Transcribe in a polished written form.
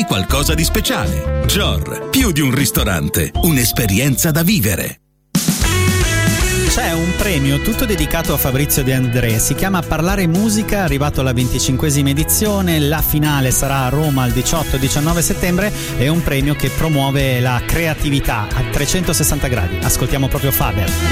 qualcosa di speciale. Gior, più di un ristorante, un'esperienza da vivere. C'è un premio tutto dedicato a Fabrizio De André, si chiama Parlare Musica, arrivato alla 25esima edizione, la finale sarà a Roma il 18-19 settembre, è un premio che promuove la creatività a 360 gradi. Ascoltiamo proprio Faber.